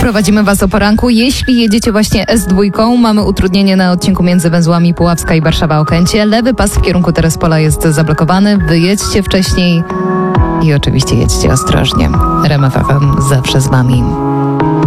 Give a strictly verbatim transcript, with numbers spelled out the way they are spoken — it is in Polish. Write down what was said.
Prowadzimy Was o poranku. Jeśli jedziecie właśnie S dwa, mamy utrudnienie na odcinku między węzłami Puławska i Warszawa-Okęcie. Lewy pas w kierunku Terespola jest zablokowany. Wyjedźcie wcześniej i oczywiście jedźcie ostrożnie. R M F F M zawsze z Wami.